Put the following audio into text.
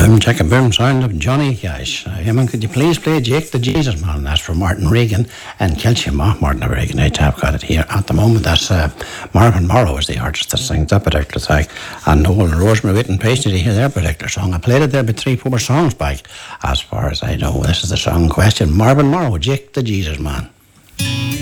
Check a boom sound of Johnny Cash. Could you please play Jake the Jesus Man? That's from Martin Regan and Kilchima. Martin Regan, I have got it here at the moment. That's Marvin Morrow is the artist that sings that particular song. And old Rosemary Whitten Paisley to hear their particular song. I played it there about 3-4 songs back, as far as I know. This is the song in question. Marvin Morrow, Jake the Jesus Man.